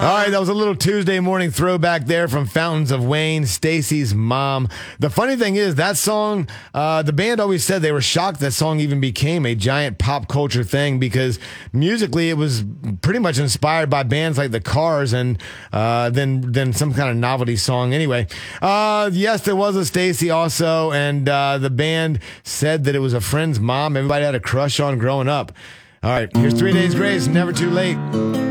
All right, that was a little Tuesday morning throwback there from Fountains of Wayne, Stacy's mom. The funny thing is that song, the band always said they were shocked that song even became a giant pop culture thing because musically it was pretty much inspired by bands like the Cars and then some kind of novelty song. Anyway, yes, there was a Stacy also, and the band said that it was a friend's mom everybody had a crush on growing up. All right, here's 3 Days Grace, Never Too Late.